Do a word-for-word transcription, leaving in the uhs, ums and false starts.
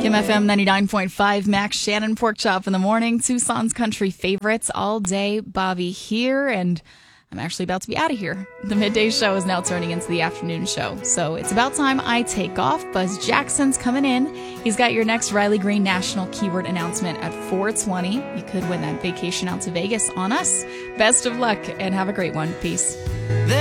Kim F M ninety-nine point five, Max Shannon, Pork Chop in the morning. Tucson's country favorites all day. Bobby here, and I'm actually about to be out of here. The midday show is now turning into the afternoon show, so it's about time I take off. Buzz Jackson's coming in. He's got your next Riley Green National Keyword announcement at four twenty. You could win that vacation out to Vegas on us. Best of luck, and have a great one. Peace.